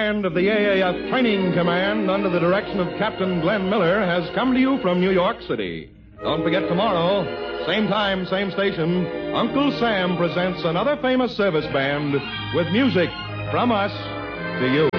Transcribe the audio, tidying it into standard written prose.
And of the AAF Training Command under the direction of Captain Glenn Miller has come to you from New York City. Don't forget tomorrow, same time, same station, Uncle Sam presents another famous service band with music from us to you.